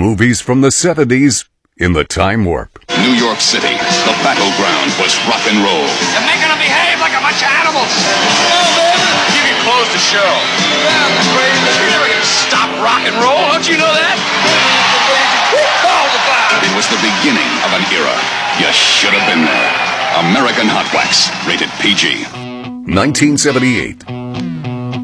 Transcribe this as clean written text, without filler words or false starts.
Movies from the 70s in the time warp. New York City, the battleground was rock and roll. You're making them behave like a bunch of animals. You can close the show. You're never going to stop rock and roll. Don't you know that? It was the beginning of an era. You should have been there. American Hot Wax, rated PG. 1978.